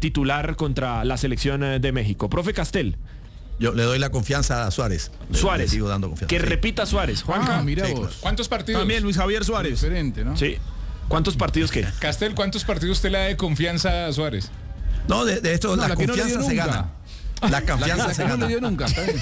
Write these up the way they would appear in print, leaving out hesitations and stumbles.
titular contra la selección de México. Profe Castel. Yo le doy la confianza a Suárez. Le sigo dando confianza. Que repita Suárez. Juanca. Mira Sí, vos. claro. ¿Cuántos partidos? También Luis Javier Suárez. Diferente, ¿no? Sí. ¿Cuántos partidos qué? Castel, ¿cuántos partidos usted le da de confianza a Suárez? No, de esto No, la la que no le dio confianza se nunca. gana. La confianza se No gana. le dio nunca. Está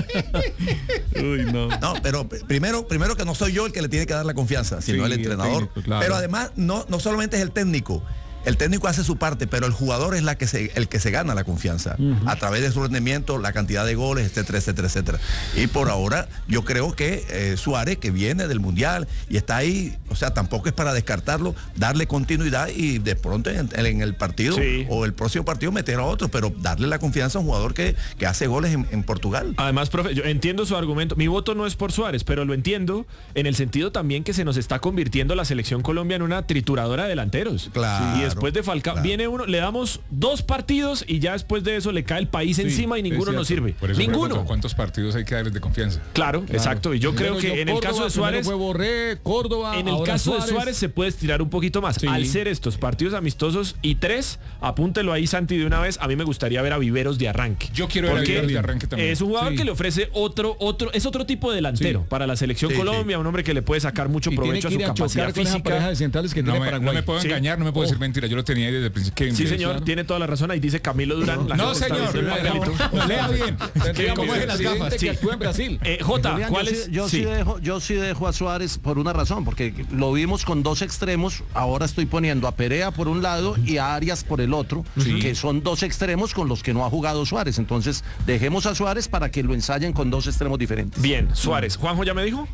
bien. Uy, no. No, pero primero que no soy yo el que le tiene que dar la confianza, sino Sí, el entrenador. el técnico, claro. Pero además, no solamente es el técnico. El técnico hace su parte, pero el jugador es el que se gana la confianza a través de su rendimiento, la cantidad de goles, etcétera, etcétera, etcétera. Y por ahora yo creo que Suárez, que viene del Mundial y está ahí, o sea, tampoco es para descartarlo, darle continuidad y de pronto en el partido o el próximo partido meter a otro, pero darle la confianza a un jugador que hace goles en Portugal. Además, profe, yo entiendo su argumento. Mi voto no es por Suárez, pero lo entiendo en el sentido también que se nos está convirtiendo la selección Colombia en una trituradora de delanteros. Claro. Y después de Falcao, viene uno, le damos 2 partidos y ya después de eso le cae el país encima y ninguno nos sirve. Por eso Ninguno. ¿Cuántos partidos hay que darles de confianza? Claro, exacto. Y yo creo que en el caso de Suárez, fue Borré, Córdoba, en el ahora caso de Suárez se puede estirar un poquito más. Sí. Al ser estos partidos amistosos y 3, apúntelo ahí, Santi, de una vez. A mí me gustaría ver a Viveros de arranque. Yo quiero ver a Porque Viveros de arranque también. Es un jugador Sí. que le ofrece otro tipo de delantero para la selección Sí, Colombia, un hombre que le puede sacar mucho y tiene provecho a que su ir a capacidad chocar con esa pareja física. de centrales que tiene No Paraguay. me puedo Sí. engañar, no me puedo decir mentira. Yo lo tenía ahí desde el principio. Sí, señor, tiene toda la razón. Ahí dice Camilo Durán. La No, gente está señor. viendo el papelito. Lea bien. ¿Cómo es en las gafas? Sí. Que actúa en Brasil. Jota, Julián, ¿cuál yo es? sí- yo sí dejo a Suárez por una razón, porque lo vimos con 2 extremos, ahora estoy poniendo a Perea por un lado y a Arias por el otro, que son 2 extremos con los que no ha jugado Suárez, entonces dejemos a Suárez para que lo ensayen con 2 extremos diferentes. Bien, Suárez. ¿Juanjo ya me dijo?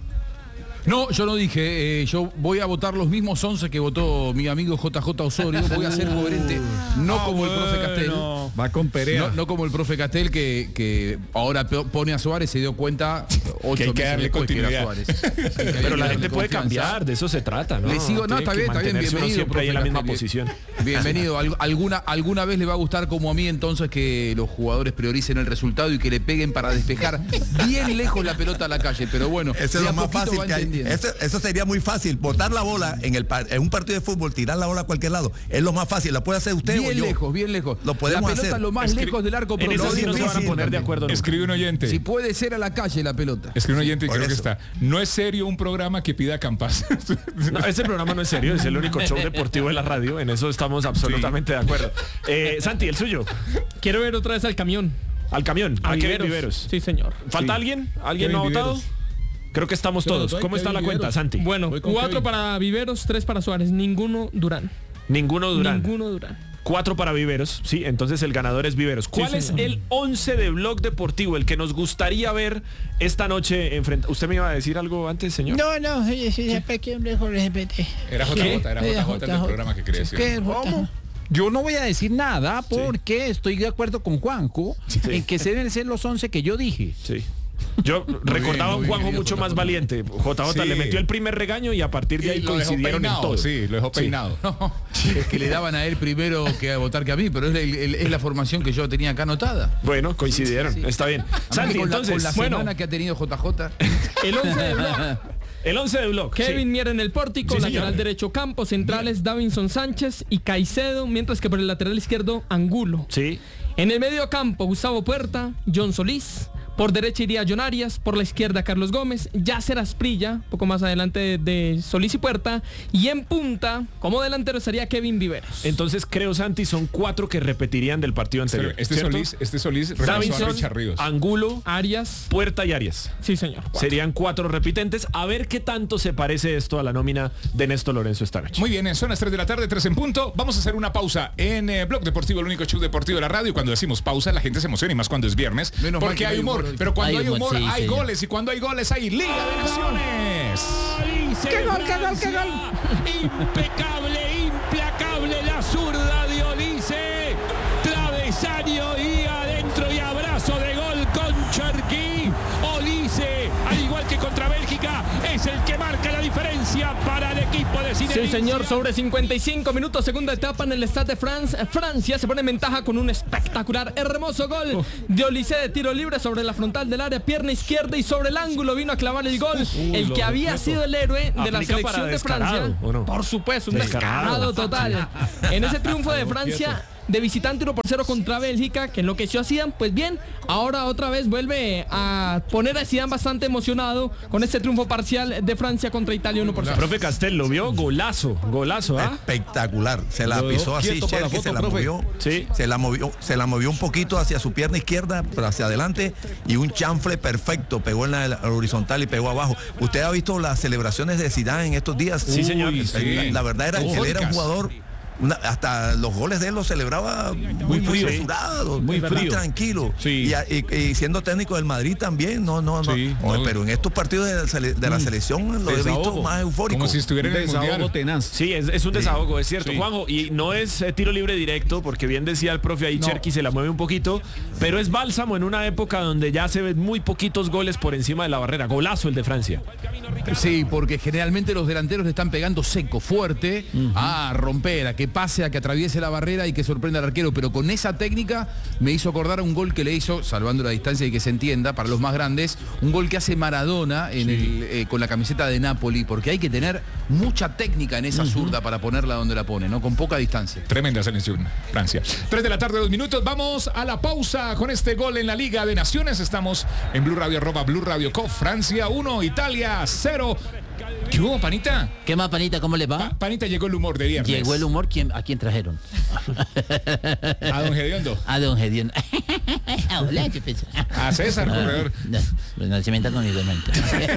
No, yo no dije, yo voy a votar los mismos 11 que votó mi amigo JJ Osorio, voy a ser coherente, no como el profe Castel. Va con Perea. No como el profe Castel que ahora pone a Suárez, se dio cuenta 8 Que hay que meses darle después que era continuidad. Suárez. Hay que Pero la darle gente puede confianza. cambiar, de eso se trata, ¿no? Le sigo, no, Tiene está que bien, mantenerse uno bienvenido. siempre ahí en la profe misma Castel. posición. Bienvenido. Alguna vez le va a gustar como a mí entonces que los jugadores prioricen el resultado y que le peguen para despejar bien lejos la pelota a la calle. Pero bueno, Eso es de lo a más poquito fácil va que hay. entendiendo. Eso sería muy fácil. Botar la bola en un partido de fútbol, tirar la bola a cualquier lado. Es lo más fácil. ¿La puede hacer usted o Bien yo? lejos, bien lejos. Lo podemos la pelota hacer. lo más lejos del arco En eso propio. sí no se van a poner de acuerdo nunca. Escribe un oyente. Si puede ser a la calle la pelota. Escribe un oyente y Por creo que eso. está. No es serio un programa que pida campas. No, ese programa no es serio, es el único show deportivo de la radio, en eso estamos absolutamente de acuerdo. Santi, el suyo, Quiero ver otra vez al camión. al camión, a Kevin Viveros. Sí, señor. ¿Falta alguien? ¿Alguien Kevin no ha votado? Viveros. Creo que estamos todos. Yo ¿Cómo está Kevin la cuenta, Viveros. Santi? Bueno, Voy con 4 Kevin. para Viveros, 3 para Suárez. Ninguno Durán. Ninguno Durán. Ninguno Durán. 4 para Viveros, sí, entonces el ganador es Viveros. ¿Cuál es señor. el 11 de Blog Deportivo, el que nos gustaría ver esta noche enfrente? ¿Usted me iba a decir algo antes, señor? No, siempre que mejor repete. Era JJ el del programa que quería decir. ¿Cómo? Yo no voy a decir nada porque estoy de acuerdo con Juanjo en que se deben ser los 11 que yo dije. Sí. Yo recordaba a un muy Juanjo bien, mucho JJ. más valiente. JJ Sí. le metió el primer regaño y a partir de ahí Y lo dejó coincidieron en peinado, todo. sí, lo dejó peinado. No, es que le daban a él primero que a votar que a mí, pero es la formación que yo tenía acá anotada. Bueno, coincidieron, está bien. Santi, con entonces, la bueno, semana que ha tenido JJ. El 11 de Blog. el 11 de Blog. Kevin Mier en el pórtico, Sí, lateral señor. derecho Campos, centrales Davinson Sánchez y Caicedo, mientras que por el lateral izquierdo Angulo. Sí. En el medio campo Gustavo Puerta, John Solís. Por derecha iría John Arias, por la izquierda Carlos Gómez, Yasser Asprilla, poco más adelante de Solís y Puerta, y en punta, como delantero estaría Kevin Viveros. Entonces creo, Santi, son 4 que repetirían del partido anterior. Este ¿cierto? Solís reemplazó a Davinson, Richard Ríos. Angulo, Arias, Puerta y Arias. sí señor. Serían 4 repitentes. A ver qué tanto se parece esto a la nómina de Néstor Lorenzo esta noche. Muy bien, son las 3 de la tarde, 3 en punto. Vamos a hacer una pausa en Blog Deportivo, el único show deportivo de la radio. Cuando decimos pausa, la gente se emociona y más cuando es viernes. Menos mal Porque que hay hay humor. humor. Pero cuando Hay hay humor, sí, hay señor. goles. Y cuando hay goles, hay Liga de Naciones. ¡Qué gol, qué gol, qué gol! Impecable, implacable la zurda de Olise. Travesaño y adentro y abrazo de gol con Cherquí. Olise, al igual que contra Bélgica, es el que marca la diferencia para el equipo de Zinedine. Sí, señor, sobre 55 minutos, segunda etapa en el Stade de France. Francia se pone en ventaja con un espectacular, hermoso gol de Olise de tiro libre sobre la frontal del área, pierna izquierda y sobre el ángulo vino a clavar el gol. El que había sido el héroe de la ¿Aplica para selección de descarado, Francia. o no? Por supuesto, un Descarado. descarado total. En ese triunfo de Francia de visitante 1-0 contra Bélgica, que enloqueció a Zidane. Pues bien, ahora otra vez vuelve a poner a Zidane bastante emocionado con este triunfo parcial de Francia contra Italia 1-0. Profe Castel, ¿lo vio? Golazo, ¿ah? Espectacular. Se la pisó así, Cherki, se la movió. Sí. Se la movió un poquito hacia su pierna izquierda, pero hacia adelante, y un chanfle perfecto. Pegó en la horizontal y pegó abajo. ¿Usted ha visto las celebraciones de Zidane en estos días? Sí, señor. La verdad era que él era un jugador. Hasta los goles de él los celebraba muy mesurado, muy tranquilo. Sí. Y siendo técnico del Madrid también, pero en estos partidos de la selección lo he visto más eufórico. Como si estuviera en el mundial. Tenaz. Sí, es un desahogo, es cierto, Juanjo, y no es tiro libre directo, porque bien decía el profe ahí, Cherki se la mueve un poquito, pero es bálsamo en una época donde ya se ven muy poquitos goles por encima de la barrera. Golazo el de Francia. Sí, porque generalmente los delanteros le están pegando seco, fuerte, a romper, a que pase, a que atraviese la barrera y que sorprenda al arquero, pero con esa técnica me hizo acordar a un gol que le hizo, salvando la distancia y que se entienda, para los más grandes, un gol que hace Maradona con la camiseta de Napoli, porque hay que tener mucha técnica en esa zurda para ponerla donde la pone, ¿no? Con poca distancia. Tremenda selección, Francia. 3 de la tarde, 2 minutos. Vamos a la pausa con este gol en la Liga de Naciones. Estamos en Blue Radio, @Blue Radio Co. Francia 1, Italia 0. ¿Qué hubo, Panita? ¿Qué más, Panita? ¿Cómo le va? Panita, llegó el humor de viernes. Llegó el humor. ¿A quién trajeron? A don Gediondo. A don Gediondo. Hola, a César, corredor. No se meta con mi demente.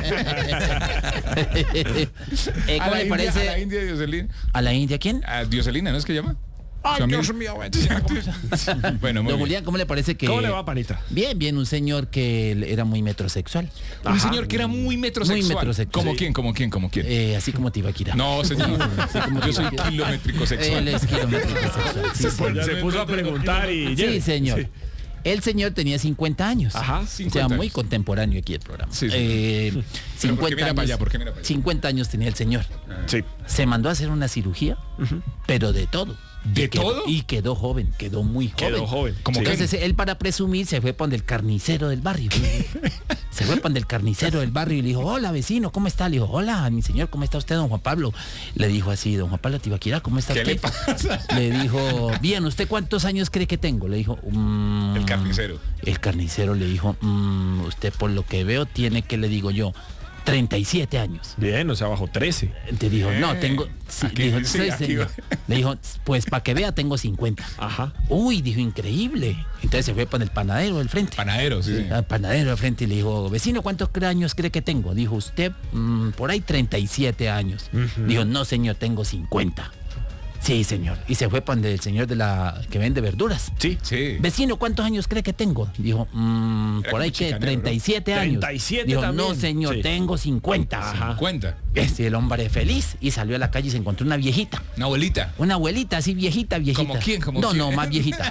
¿Cómo le parece? A la India, Dioselina. ¿A la India quién? A Dioselina, ¿no es que llama? Ay, Dios mío. Bueno, muy don bien. Julián, ¿cómo le parece que...? ¿Cómo le va, Panita? Bien, un señor que era muy metrosexual. Un señor que era muy metrosexual. Muy metrosexual. ¿Cómo quién? Así como Tibaquira. No, señor. Yo soy kilométrico sexual. Él es kilométrico sexual. Sí, Se puso a preguntar y... Sí, señor. Sí. El señor tenía 50 años. Ajá, 50 o sea, muy contemporáneo aquí el programa. Sí. 50 años. 50 años tenía el señor. Sí. Se mandó a hacer una cirugía, pero de todo. ¿De todo? Y quedó joven, quedó muy joven. Quedó joven. Entonces él, para presumir, se fue para donde el carnicero del barrio. Se fue para donde el carnicero del barrio y le dijo: hola, vecino, ¿cómo está? Le dijo: hola, mi señor, ¿cómo está usted, don Juan Pablo? Le dijo así: don Juan Pablo Tibaquira, ¿cómo está usted? ¿Qué le pasa? Le dijo: bien, ¿usted cuántos años cree que tengo? Le dijo: el carnicero. El carnicero le dijo: usted, por lo que veo, tiene, que le digo yo, 37 años. Bien, o sea, bajo 13. Te dijo: no, tengo... Sí, aquí, dijo, sí, señor. Le dijo: pues para que vea, tengo 50. Ajá. Uy, dijo: increíble. Entonces se fue para el panadero del frente. Panadero, sí. Al panadero del frente y le dijo: vecino, ¿cuántos años cree que tengo? Dijo: usted, por ahí 37 años. Dijo: no, señor, tengo 50. Sí, señor. Y se fue para el señor de la que vende verduras. Sí. Vecino, ¿cuántos años cree que tengo? Dijo: por ahí que 37 años. 37 dijo: también. no, señor, tengo 50. Ajá. 50. El hombre feliz, y salió a la calle y se encontró una viejita. Una abuelita. Una abuelita, así viejita. ¿Como quién? No, más viejita.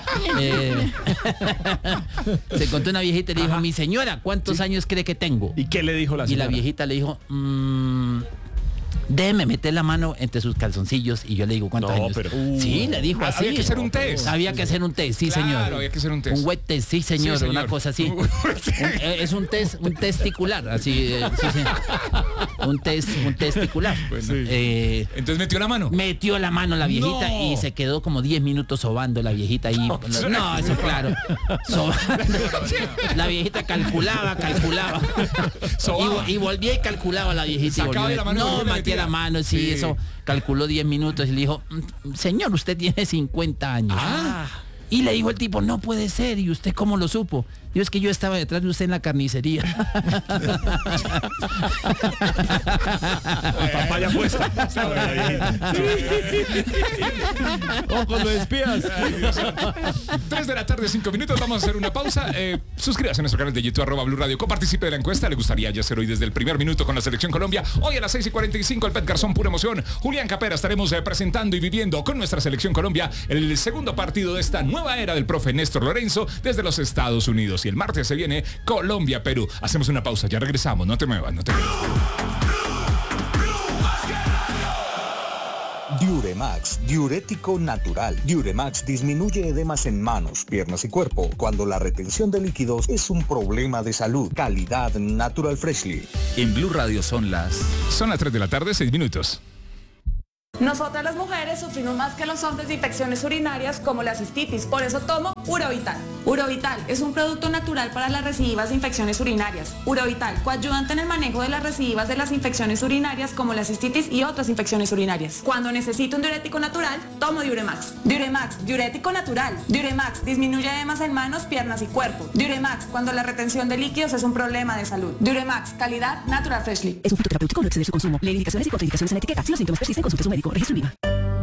Se encontró una viejita y le dijo: mi señora, ¿cuántos años cree que tengo? ¿Y qué le dijo la señora? Y la viejita le dijo: déjeme meter la mano entre sus calzoncillos. Y yo le digo: ¿cuántos años? Pero, sí, le dijo así. Había que hacer un test. Había que hacer un test, sí, claro, señor. Había que hacer un test. Un wet test, sí, señor, sí, señor. una cosa así. Es un testicular, así. Un testicular. Bueno, entonces metió la mano. Metió la mano la viejita y se quedó como 10 minutos sobando la viejita ahí. No, eso claro. Sobando. La viejita calculaba. Y volvía y calculaba la viejita. Sacaba de la mano. No, metía la mano, sí, eso. Calculó 10 minutos y le dijo: señor, usted tiene 50 años. Y le dijo el tipo: no puede ser. ¿Y usted cómo lo supo? Yo: es que yo estaba detrás de usted en la carnicería. Papaya puesta. Ojo, lo despías. 3 de la tarde, 5 minutos. Vamos a hacer una pausa. Suscríbase a nuestro canal de YouTube, @Blue Radio. Participe de la encuesta. ¿Le gustaría ya ser hoy desde el primer minuto con la selección Colombia? Hoy a las 6:45, el Pet Garzón, pura emoción. Julián Capera, estaremos presentando y viviendo con nuestra selección Colombia el segundo partido de esta nueva era del profe Néstor Lorenzo desde los Estados Unidos. Y el martes se viene Colombia-Perú. Hacemos una pausa, ya regresamos. No te muevas. Diuremax, diurético natural. Diuremax disminuye edemas en manos, piernas y cuerpo cuando la retención de líquidos es un problema de salud. Calidad Natural Freshly. En Blue Radio son las 3 de la tarde, 6 minutos. Nosotras las mujeres sufrimos más que los hombres de infecciones urinarias como la cistitis, por eso tomo Urovital. Urovital es un producto natural para las recidivas de infecciones urinarias. Urovital, coayudante en el manejo de las recidivas de las infecciones urinarias como la cistitis y otras infecciones urinarias. Cuando necesito un diurético natural, tomo Diuremax. Diuremax, diurético natural. Diuremax, disminuye edemas en manos, piernas y cuerpo. Diuremax, cuando la retención de líquidos es un problema de salud. Diuremax, calidad Natural Freshly. Es un fitoterapéutico, no exceder su consumo. Lee indicaciones y contraindicaciones en la etiqueta. Si los síntomas persisten, consulte a su médico. Registro INVIMA.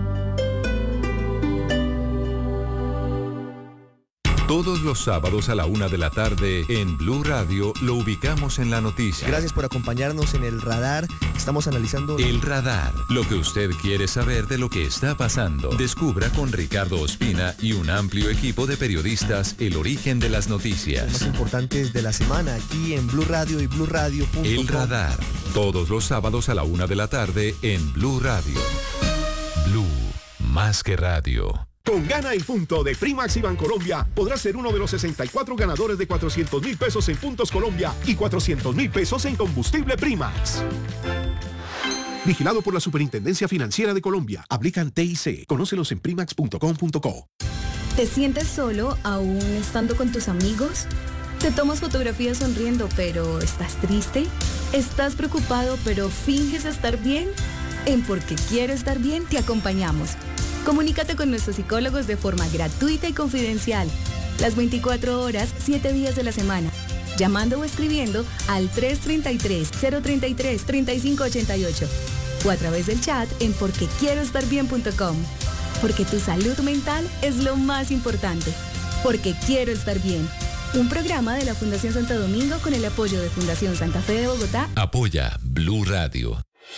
Todos los sábados a la 1 de la tarde en Blue Radio lo ubicamos en la noticia. Gracias por acompañarnos en El Radar. Estamos analizando... El Radar, lo que usted quiere saber de lo que está pasando. Descubra con Ricardo Ospina y un amplio equipo de periodistas el origen de las noticias. Los más importantes de la semana aquí en Blue Radio y BlueRadio.com. El Radar, todos los sábados a la 1 de la tarde en Blue Radio. Blue, más que radio. Con Gana en Punto de Primax y Bancolombia podrás ser uno de los 64 ganadores de 400.000 pesos en Puntos Colombia y 400.000 pesos en combustible Primax. Vigilado por la Superintendencia Financiera de Colombia. Aplican TIC. Conócelos en primax.com.co. ¿Te sientes solo aún estando con tus amigos? ¿Te tomas fotografías sonriendo pero estás triste? ¿Estás preocupado pero finges estar bien? En Porque Quiero Estar Bien te acompañamos. Comunícate con nuestros psicólogos de forma gratuita y confidencial. Las 24 horas, 7 días de la semana. Llamando o escribiendo al 333-033-3588. O a través del chat en porquequieroestarbien.com. Porque tu salud mental es lo más importante. Porque Quiero Estar Bien. Un programa de la Fundación Santo Domingo con el apoyo de Fundación Santa Fe de Bogotá. Apoya Blue Radio.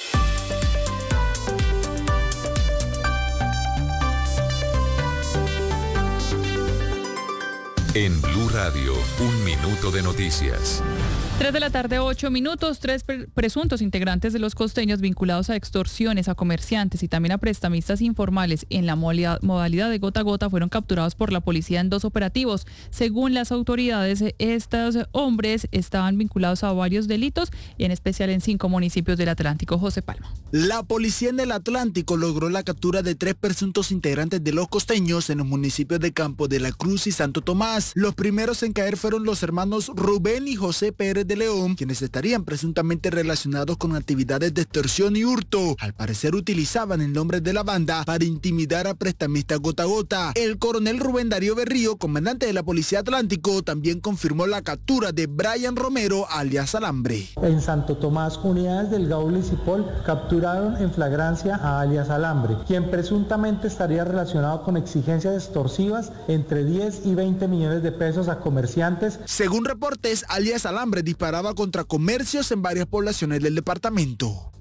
En Blue Radio, un minuto de noticias. 3 de la tarde, 8 minutos. 3 presuntos integrantes de los costeños vinculados a extorsiones a comerciantes y también a prestamistas informales en la modalidad de gota a gota fueron capturados por la policía en 2 operativos. Según las autoridades, estos hombres estaban vinculados a varios delitos y en especial en 5 municipios del Atlántico. José Palma. La policía en el Atlántico logró la captura de 3 presuntos integrantes de los costeños en los municipios de Campo de la Cruz y Santo Tomás. Los primeros en caer fueron los hermanos Rubén y José Pérez de León, quienes estarían presuntamente relacionados con actividades de extorsión y hurto. Al parecer utilizaban el nombre de la banda para intimidar a prestamistas gota a gota. El coronel Rubén Darío Berrío, comandante de la Policía Atlántico, también confirmó la captura de Brian Romero, alias Alambre. En Santo Tomás, unidades del Gaula y Cipol capturaron en flagrancia a alias Alambre, quien presuntamente estaría relacionado con exigencias extorsivas entre 10 y 20 millones de pesos a comerciantes. Según reportes, alias Alambre disparaba contra comercios en varias poblaciones del departamento.